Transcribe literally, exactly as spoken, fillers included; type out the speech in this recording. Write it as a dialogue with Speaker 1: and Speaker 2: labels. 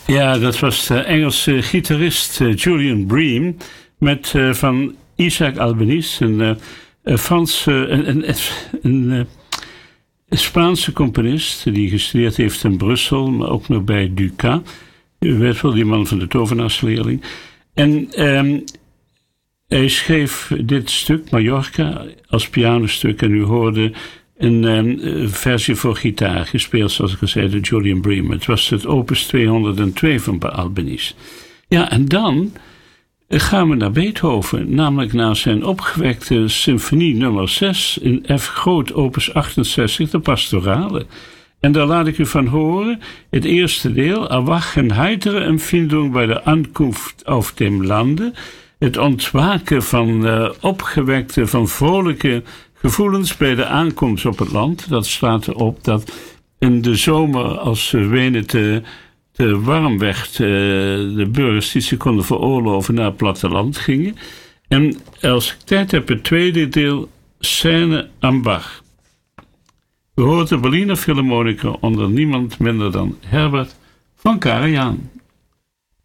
Speaker 1: Ja, dat was de Engelse gitarist uh, Julian Bream met uh, van Isaac Albeniz, een uh, Franse, een, een, een, een, een Spaanse componist die gestudeerd heeft in Brussel, maar ook nog bij Dukas. U weet wel, die man van de tovenaarsleerling. En um, hij schreef dit stuk, Mallorca, als pianostuk. En u hoorde een um, versie voor gitaar, gespeeld, zoals ik al zei, door Julian Bream. Het was het opus tweehonderdtwee van Albeniz. Ja, en dan gaan we naar Beethoven, namelijk naar zijn opgewekte symfonie nummer zes in F groot, opus achtenzestig, de pastorale. En daar laat ik u van horen, het eerste deel, Erwachen heitere Empfindung bij de Ankunft auf dem Lande, het ontwaken van uh, opgewekte, van vrolijke gevoelens bij de aankomst op het land. Dat slaat erop dat in de zomer, als Wenen te, te warm werd, uh, de burgers die zich konden veroorloven naar het platteland gingen. En als ik tijd heb, het tweede deel, Scène am Bach. We horen de Berliner Philharmoniker onder niemand minder dan Herbert van Karajan.